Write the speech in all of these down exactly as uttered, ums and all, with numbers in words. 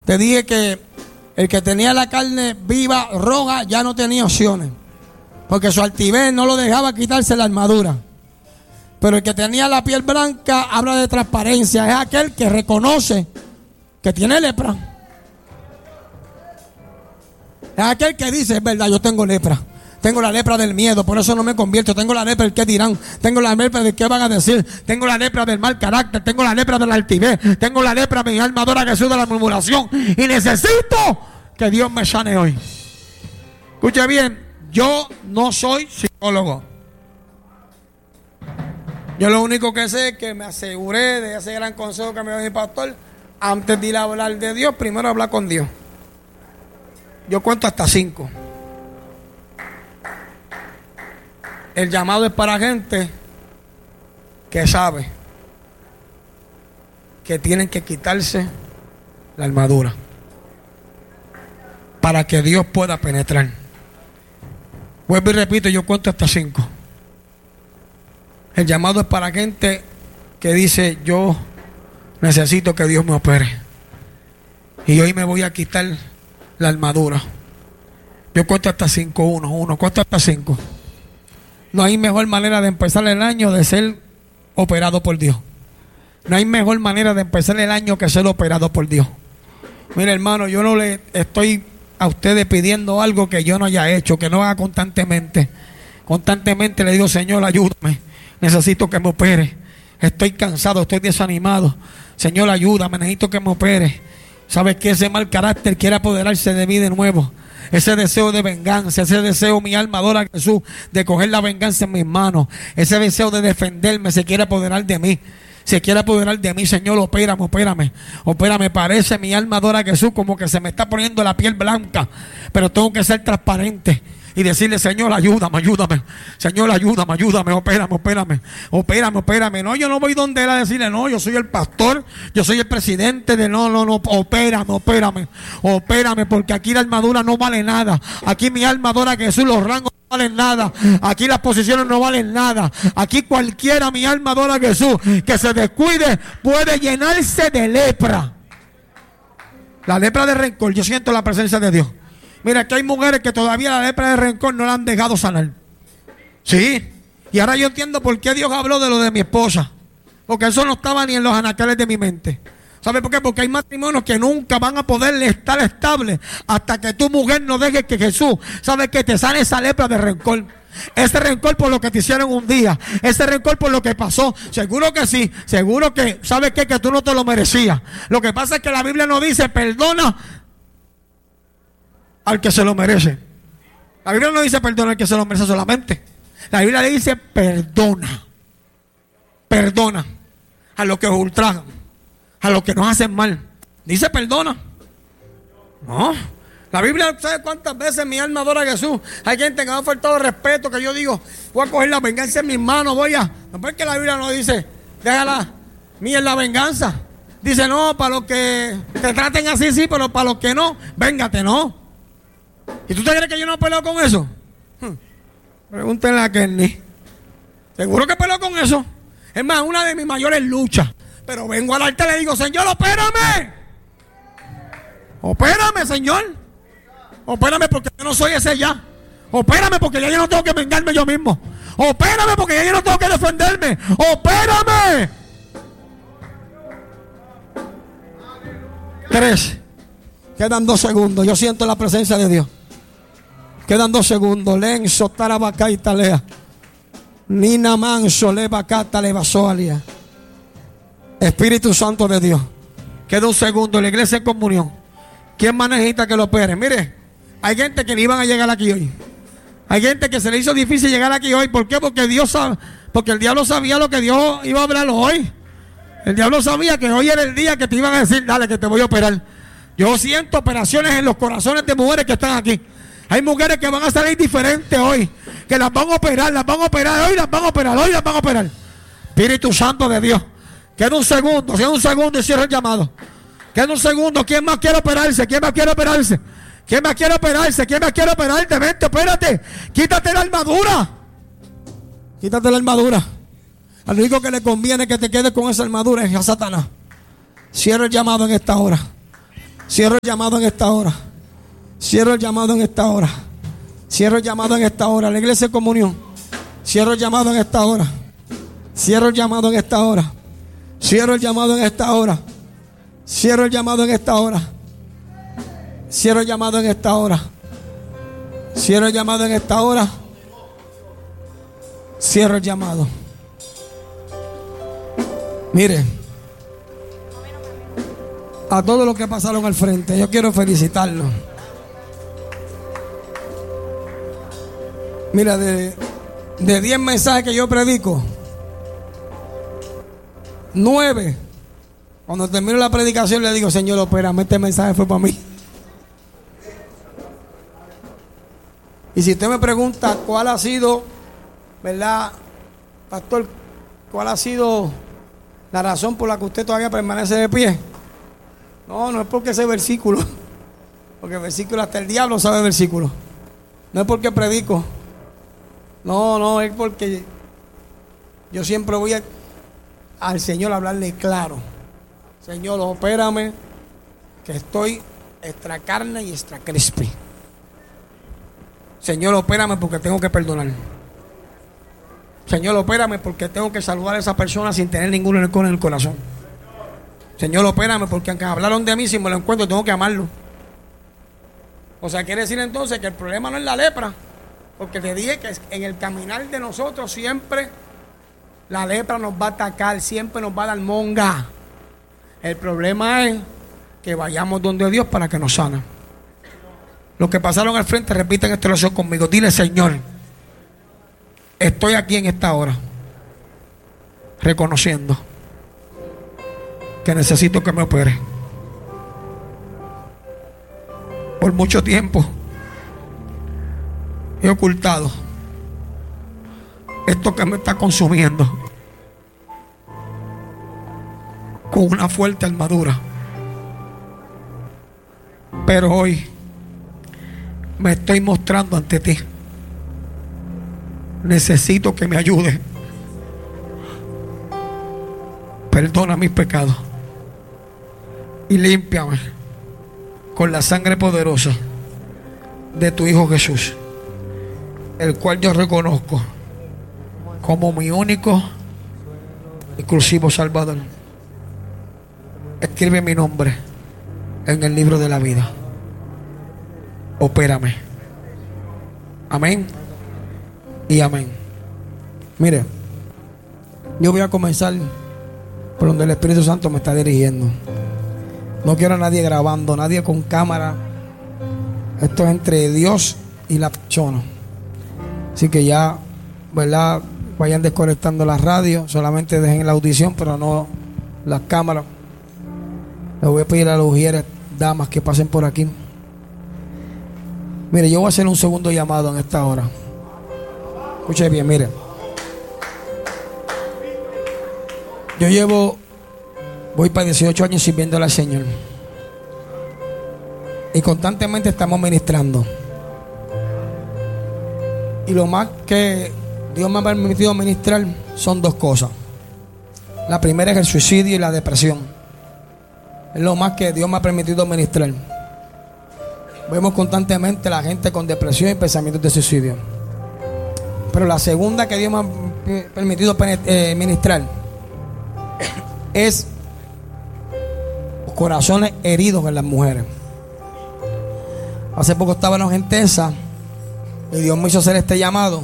Te dije que el que tenía la carne viva, roja, ya no tenía opciones, porque su altivez no lo dejaba quitarse la armadura. Pero el que tenía la piel blanca habla de transparencia. Es aquel que reconoce que tiene lepra. Es aquel que dice, es verdad, yo tengo lepra. Tengo la lepra del miedo, por eso no me convierto. Tengo la lepra del qué dirán. Tengo la lepra del qué van a decir. Tengo la lepra del mal carácter. Tengo la lepra de la altivez. Tengo la lepra, mi alma adora a Jesús, de la murmuración. Y necesito que Dios me sane hoy. Escuche bien, yo no soy psicólogo. Yo lo único que sé es que me aseguré de ese gran consejo que me dio mi pastor. Antes de ir a hablar de Dios, primero hablar con Dios. Yo cuento hasta cinco. El llamado es para gente que sabe que tienen que quitarse la armadura para que Dios pueda penetrar. Vuelvo y repito, yo cuento hasta cinco. El llamado es para gente que dice, yo necesito que Dios me opere. Y hoy me voy a quitar la armadura. Yo cuento hasta cinco, uno, uno, cuento hasta cinco. No hay mejor manera de empezar el año de ser operado por Dios. No hay mejor manera de empezar el año que ser operado por Dios. Mire, hermano, yo no le estoy a ustedes pidiendo algo que yo no haya hecho, que no haga constantemente. Constantemente le digo, Señor, ayúdame. Necesito que me opere. Estoy cansado, estoy desanimado. Señor, ayúdame, necesito que me opere. ¿Sabes qué? Ese mal carácter quiere apoderarse de mí de nuevo. Ese deseo de venganza, ese deseo, mi alma adora a Jesús, de coger la venganza en mis manos. Ese deseo de defenderme se quiere apoderar de mí. Se quiere apoderar de mí, Señor, opérame, opérame. Opérame, parece mi alma adora a Jesús como que se me está poniendo la piel blanca. Pero tengo que ser transparente y decirle, Señor, ayúdame, ayúdame. Señor, ayúdame, ayúdame, opérame, opérame. Opérame, opérame. No, yo no voy donde él a decirle, no, yo soy el pastor, yo soy el presidente de no, no, no, opérame, opérame. Opérame, porque aquí la armadura no vale nada. Aquí mi alma adora a Jesús, los rangos no valen nada. Aquí las posiciones no valen nada. Aquí cualquiera, mi alma adora a Jesús, que se descuide, puede llenarse de lepra. La lepra de rencor, yo siento la presencia de Dios. Mira, que hay mujeres que todavía la lepra de rencor no la han dejado sanar. Sí. Y ahora yo entiendo por qué Dios habló de lo de mi esposa. Porque eso no estaba ni en los anaqueles de mi mente. ¿Sabe por qué? Porque hay matrimonios que nunca van a poder estar estables hasta que tu mujer no deje que Jesús, ¿sabe qué? Te sane esa lepra de rencor. Ese rencor por lo que te hicieron un día. Ese rencor por lo que pasó. Seguro que sí. Seguro que, ¿sabes qué? Que tú no te lo merecías. Lo que pasa es que la Biblia no dice perdona al que se lo merece. La Biblia no dice perdona al que se lo merece solamente. La Biblia le dice perdona. Perdona a los que os ultrajan, a los que nos hacen mal. Dice perdona. No. La Biblia, ¿sabe cuántas veces mi alma adora a Jesús? Hay gente que me ha faltado respeto, que yo digo, voy a coger la venganza en mis manos, voy a... No, porque la Biblia no dice, déjala, mía es la venganza. Dice, no, para los que te traten así, sí, pero para los que no, véngate, no. ¿Y tú te crees que yo no peleo con eso? Hmm. Pregúntenle a Kenny. Seguro que peleo con eso. Es más, una de mis mayores luchas. Pero vengo al altar y le digo, Señor, opérame. Opérame, Señor. Opérame porque yo no soy ese ya. Opérame porque ya yo no tengo que vengarme yo mismo. Opérame porque ya yo no tengo que defenderme. Opérame. Tres. Quedan dos segundos. Yo siento la presencia de Dios. Quedan dos segundos. Lenzo, tarabacá y talea. Nina manso, levacata, levasoalia. Espíritu Santo de Dios. Queda un segundo. La iglesia en comunión. ¿Quién más necesita que lo opere? Mire, hay gente que no iban a llegar aquí hoy. Hay gente que se le hizo difícil llegar aquí hoy. ¿Por qué? Porque Dios sabe, porque el diablo sabía lo que Dios iba a hablar hoy. El diablo sabía que hoy era el día que te iban a decir, dale, que te voy a operar. Yo siento operaciones en los corazones de mujeres que están aquí. Hay mujeres que van a salir diferentes hoy, que las van a operar, las van a operar, hoy las van a operar, hoy las van a operar. Espíritu Santo de Dios. Queda un segundo, queda un segundo y cierro el llamado. Queda un segundo. ¿Quién más quiere operarse? ¿Quién más quiere operarse? ¿Quién más quiere operarse? ¿Quién más quiere operarte? Vente, espérate. Quítate la armadura. Quítate la armadura. Al único que le conviene que te quedes con esa armadura es a Satanás. Cierro el llamado en esta hora. Cierro el llamado en esta hora. Cierro el llamado en esta hora. Cierro el llamado en esta hora. La iglesia de comunión. Cierro el llamado en esta hora. Cierro el llamado en esta hora. Cierro el llamado en esta hora. Cierro el llamado en esta hora. Cierro el llamado en esta hora. Cierro el llamado en esta hora. Cierro el llamado. Mire, a todos los que pasaron al frente, yo quiero felicitarlos. Mira, de de diez mensajes que yo predico, nueve, cuando termino la predicación le digo: Señor, opérame, este mensaje fue para mí. Y si usted me pregunta cuál ha sido, ¿verdad, pastor? ¿Cuál ha sido la razón por la que usted todavía permanece de pie? No, no es porque ese versículo, porque el versículo, hasta el diablo sabe versículo. No es porque predico. No, no, es porque yo siempre voy a, al Señor a hablarle claro. Señor, opérame, que estoy extra carne y extra crespi. Señor, opérame porque tengo que perdonar. Señor, opérame porque tengo que saludar a esa persona sin tener ningún rencor en el corazón. Señor, opérame porque aunque hablaron de mí, si me lo encuentro tengo que amarlo. O sea, quiere decir entonces que el problema no es la lepra, porque te dije que en el caminar de nosotros siempre la lepra nos va a atacar, siempre nos va a dar monga. El problema es que vayamos donde Dios para que nos sana. Los que pasaron al frente repiten esta oración conmigo. Dile: Señor, estoy aquí en esta hora reconociendo que necesito que me opere. Por mucho tiempo he ocultado esto que me está consumiendo con una fuerte armadura, pero hoy me estoy mostrando ante ti. Necesito que me ayude. Perdona mis pecados y límpiame con la sangre poderosa de tu Hijo Jesús, el cual yo reconozco como mi único exclusivo Salvador. Escribe mi nombre en el libro de la vida. Opérame. Amén y amén. Mire, yo voy a comenzar por donde el Espíritu Santo me está dirigiendo. No quiero a nadie grabando, nadie con cámara. Esto es entre Dios y la persona. Así que ya, ¿verdad? Vayan desconectando la radio, solamente dejen la audición, pero no las cámaras. Les voy a pedir a las mujeres, damas, que pasen por aquí. Mire, yo voy a hacer un segundo llamado en esta hora. Escuche bien, mire. Yo llevo, voy para dieciocho años sirviéndole al Señor. Y constantemente estamos ministrando. Y lo más que Dios me ha permitido ministrar son dos cosas. La primera es el suicidio y la depresión. Es lo más que Dios me ha permitido ministrar. Vemos constantemente la gente con depresión y pensamientos de suicidio. Pero la segunda que Dios me ha permitido eh, ministrar es los corazones heridos en las mujeres. Hace poco estábamos en Tesa y Dios me hizo hacer este llamado.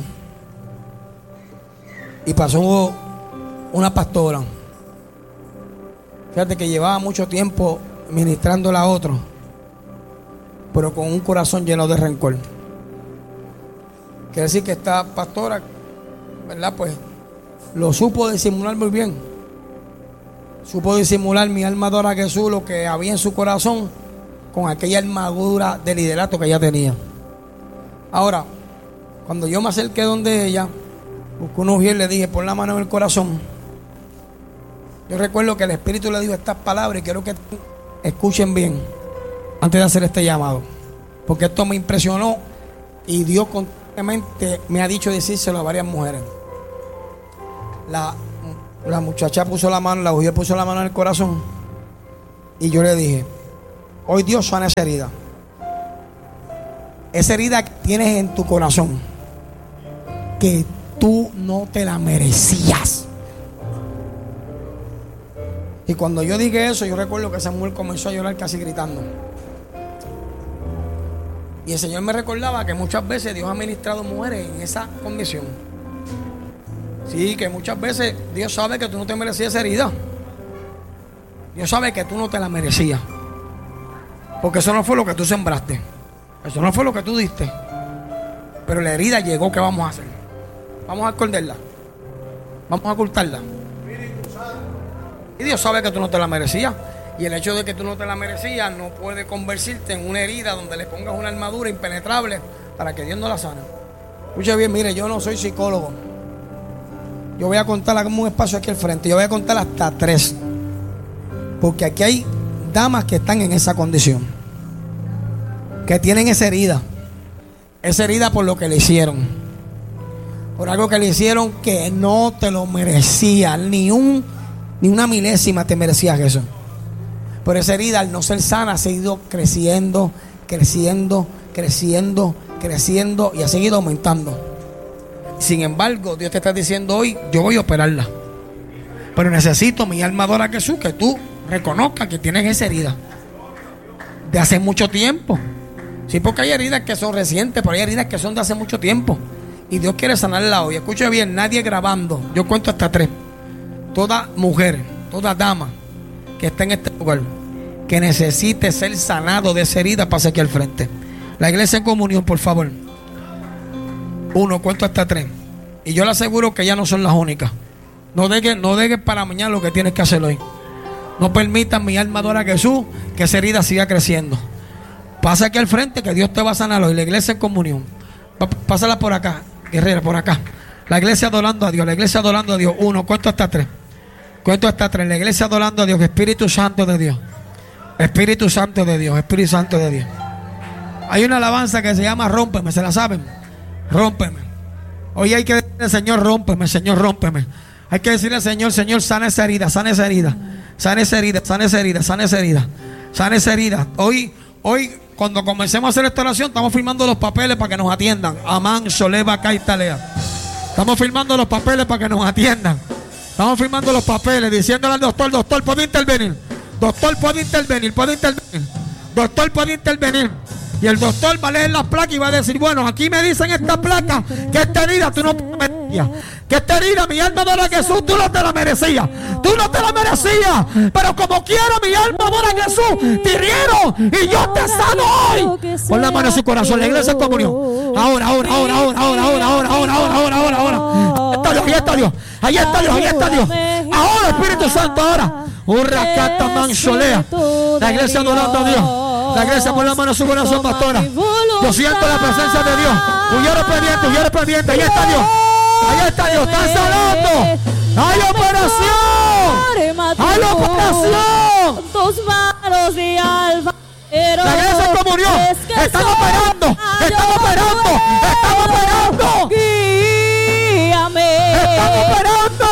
Y pasó una pastora. Fíjate que llevaba mucho tiempo ministrándole a otro, pero con un corazón lleno de rencor. Quiere decir que esta pastora, ¿verdad? Pues lo supo disimular muy bien. Supo disimular, mi alma adora a Jesús, lo que había en su corazón, con aquella armadura de liderato que ella tenía. Ahora, cuando yo me acerqué donde ella, busqué una mujer y le dije: pon la mano en el corazón. Yo recuerdo que el Espíritu le dijo estas palabras y quiero que escuchen bien antes de hacer este llamado, porque esto me impresionó y Dios constantemente me ha dicho decírselo a varias mujeres. La, la muchacha puso la mano, la mujer puso la mano en el corazón y yo le dije: Hoy Dios sana esa herida. Esa herida que tienes en tu corazón, que tú no te la merecías. Y cuando yo dije eso, yo recuerdo que Samuel comenzó a llorar casi gritando. Y el Señor me recordaba que muchas veces Dios ha ministrado mujeres en esa condición. Sí, que muchas veces Dios sabe que tú no te merecías esa herida. Dios sabe que tú no te la merecías. Porque eso no fue lo que tú sembraste. Eso no fue lo que tú diste. Pero la herida llegó. ¿Qué vamos a hacer? Vamos a esconderla. Vamos a ocultarla. Y Dios sabe que tú no te la merecías. Y el hecho de que tú no te la merecías no puede convertirte en una herida donde le pongas una armadura impenetrable para que Dios no la sane. Escuche bien, mire, yo no soy psicólogo. Yo voy a contar como un espacio aquí al frente. Yo voy a contar hasta tres. Porque aquí hay damas que están en esa condición, que tienen esa herida. Esa herida por lo que le hicieron, por algo que le hicieron que no te lo merecía. Ni un, ni una milésima te merecías eso. Pero esa herida, al no ser sana, ha seguido creciendo, creciendo, creciendo, creciendo y ha seguido aumentando. Sin embargo, Dios te está diciendo hoy: yo voy a operarla. Pero necesito, mi alma adora a Jesús, que tú reconozcas que tienes esa herida de hace mucho tiempo. Sí, porque hay heridas que son recientes, pero hay heridas que son de hace mucho tiempo. Y Dios quiere sanarla hoy. Escuche bien, nadie grabando. Yo cuento hasta tres. Toda mujer, toda dama que está en este lugar, que necesite ser sanado de esa herida, pase aquí al frente. La iglesia en comunión, por favor. Uno, cuento hasta tres. Y yo le aseguro que ya no son las únicas. No dejes no dejes para mañana lo que tienes que hacer hoy. No permitan, mi alma adora a Jesús, que esa herida siga creciendo. Pasa aquí al frente, que Dios te va a sanar hoy. La iglesia en comunión. Pásala por acá, guerrera, por acá. La iglesia adorando a Dios, la iglesia adorando a Dios. Uno, cuento hasta tres. Cuento hasta tres. La iglesia adorando a Dios. Espíritu Santo de Dios. Espíritu Santo de Dios. Espíritu Santo de Dios. Hay una alabanza que se llama Rómpeme. ¿Se la saben? Rómpeme. Hoy hay que decirle: Señor, rómpeme, Señor, rómpeme. Hay que decirle al Señor: Señor, sana esa herida, sana esa herida, sana esa herida, sana esa herida, sana esa herida, sana esa herida. Hoy, hoy, cuando comencemos a hacer esta oración, estamos firmando los papeles para que nos atiendan. Amán, Soleva, Caitalea. Estamos firmando los papeles para que nos atiendan. Estamos firmando los papeles, diciéndole al doctor: doctor, puede intervenir. Doctor, puede intervenir, puede intervenir. Doctor, puede intervenir. Y el doctor va a leer las placas y va a decir: bueno, aquí me dicen esta placa que esta herida tú no te la merecías. Que esta herida, mi alma adora a Jesús, tú no te la merecías. Tú no te la merecías. Pero como quiero, mi alma adora a Jesús, te hirieron y yo te sano hoy. Pon la mano en su corazón, la iglesia en comunión. Ahora, ahora, ahora, ahora, ahora, ahora, ahora, ahora, ahora, ahora, ahora, ahora. Ahí está Dios, ahí está Dios, ahí está Dios, ahí está Dios. Ahora, Espíritu Santo, ahora. Urracata mansolea. La iglesia adorando a Dios. La iglesia, pon la mano en su corazón, pastora. Yo siento la presencia de Dios. Huyero pendiente, huyero pendiente. Ahí está Dios. Ahí está Dios. Están sanando. ¡Hay operación! ¡Hay operación! Tus manos de alfa. La iglesia en comunión. Están operando. Están operando. Están operando. Guíame. Están operando.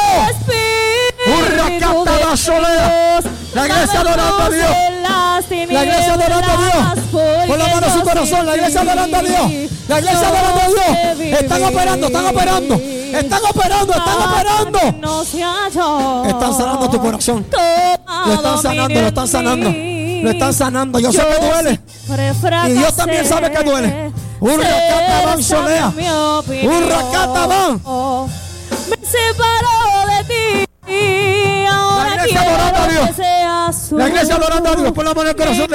Urracata mansolea. La iglesia adorando a Dios. La iglesia adorando a Dios. Pon la mano en su corazón. La iglesia adorando a Dios. La iglesia adorando a Dios. Están operando, están operando. Están operando, están operando. Están sanando tu corazón. Lo están sanando, lo están sanando. Lo están sanando. Yo sé que duele. Y Dios también sabe que duele. Urracata mansolea. Urracata man. Me separó de ti. La iglesia adorando a Dios. La iglesia adorando a Dios. Pon la mano en el corazón.